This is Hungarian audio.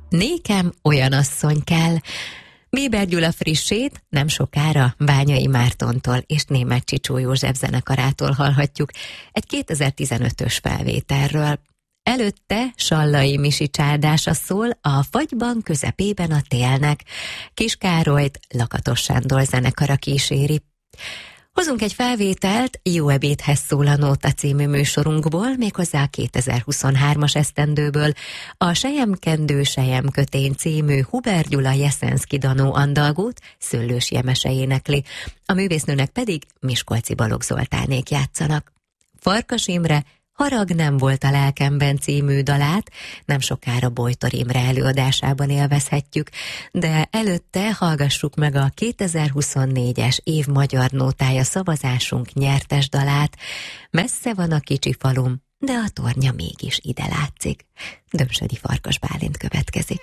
Nékem olyan asszony kell. Bieber Gyula frissét nem sokára Bányai Mártontól és Németh Csicsó József zenekarától hallhatjuk egy 2015-ös felvételről. Előtte Sallai Misi csádása szól a Fagyban közepében a télnek. Kis Károlyt Lakatos Sándor zenekara kíséri. Hozunk egy felvételt Jó ebédhez szól a Nóta című műsorunkból, méghozzá a 2023-as esztendőből, a Selyemkendő Selyemkötény című Huber Gyula Jeszenszky Danó andalgót Szőlős Jemese énekli, a művésznőnek pedig Miskolci Balogh Zoltánék játszanak. Farkas Imre Harag nem volt a lelkemben című dalát nem sokára Bojtor Imre előadásában élvezhetjük, de előtte hallgassuk meg a 2024-es év magyar nótája szavazásunk nyertes dalát. Messze van a kicsi falum, de a tornya mégis ide látszik. Dömsödi Farkas Bálint következik.